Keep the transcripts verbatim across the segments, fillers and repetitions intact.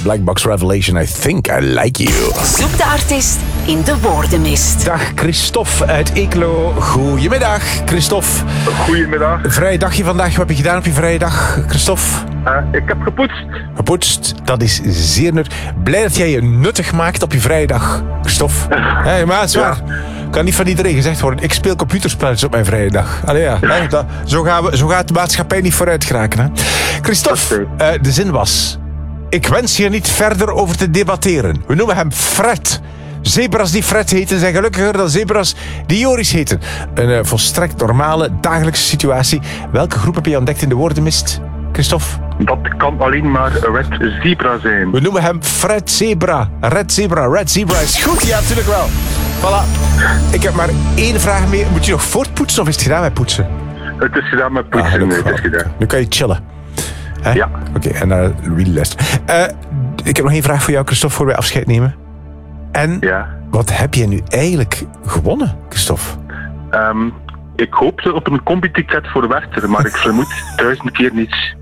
Black Box Revelation, I Think I Like You. Zoek de artiest in de woordenmist. Dag Christophe uit Eeklo. Goedemiddag Christophe. Goedemiddag. Vrije dagje vandaag. Wat heb je gedaan op je vrije dag, Christophe? Uh, ik heb gepoetst. Gepoetst, dat is zeer nuttig. Blij dat jij je nuttig maakt op je vrije dag, Christophe. Hé, maar het is waar. Kan niet van iedereen gezegd worden. Ik speel computerspelletjes op mijn vrije dag. Allee, ja. Hè, dat, zo, gaan we, zo gaat de maatschappij niet vooruit geraken. Hè. Christophe, uh, de zin was... Ik wens hier niet verder over te debatteren. We noemen hem Fred. Zebras die Fred heten zijn gelukkiger dan zebras die Joris heten. Een uh, volstrekt normale dagelijkse situatie. Welke groep heb je ontdekt in de woordenmist, Christophe? Dat kan alleen maar Red Zebra zijn. We noemen hem Fred Zebra. Red Zebra. Red Zebra is goed, ja, natuurlijk wel. Voilà. Ik heb maar één vraag meer. Moet je nog voortpoetsen of is het gedaan met poetsen? Het is gedaan met poetsen. Ah, nee, het is gedaan. Nu kan je chillen. Hè? Ja. Oké, okay, en naar really luisteren. Uh, ik heb nog één vraag voor jou, Christophe, voor wij afscheid nemen. En ja. Wat heb jij nu eigenlijk gewonnen, Christophe? Um, ik hoopte op een combi-ticket voor Werchter, maar ik vermoed duizend keer niets.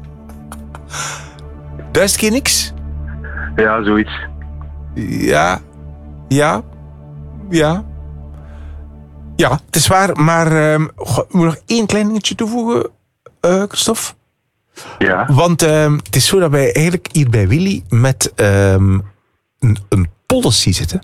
Duizend keer niks? Ja, zoiets. Ja. Ja. Ja. Ja, het is waar, maar um, goh, ik moet nog één klein dingetje toevoegen, uh, Christophe. Ja. Want um, het is zo dat wij eigenlijk hier bij Willy met um, een, een policy zitten.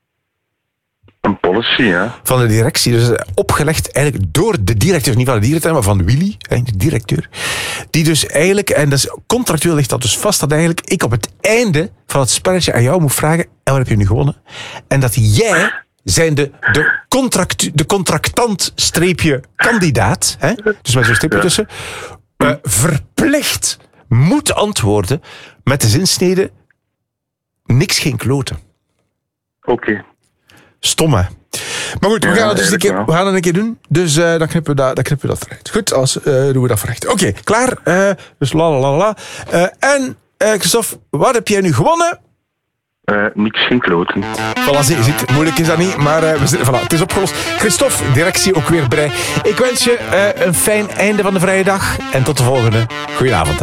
Een policy, ja. Van de directie. Dus opgelegd eigenlijk door de directeur, niet van de dierentuin, maar van Willy, de directeur. Die dus eigenlijk, en dat is, contractueel ligt dat dus vast, dat eigenlijk ik op het einde van het spelletje aan jou moet vragen, en wat heb je nu gewonnen? En dat jij, zijn de, de, contract, de contractant streepje kandidaat, hè, dus met zo'n streepje ja. tussen, uh, verplicht moet antwoorden met de zinsnede niks geen kloten. Oké. Okay. Stom, hè? Maar goed, we gaan, ja, het dus een keer, we gaan het een keer doen. Dus uh, dan, knippen we dat, dan knippen we dat eruit. Goed, als, uh, doen we dat voorrecht. Oké, okay, klaar. Uh, dus la la la la. Uh, en, uh, Christophe, wat heb jij nu gewonnen? Uh, niks geen kloten. Voilà, je ziet, moeilijk is dat niet, maar uh, we zitten, voilà, het is opgelost. Christophe, directie ook weer bij. Ik wens je uh, een fijn einde van de vrije dag. En tot de volgende. Goedenavond. Hè.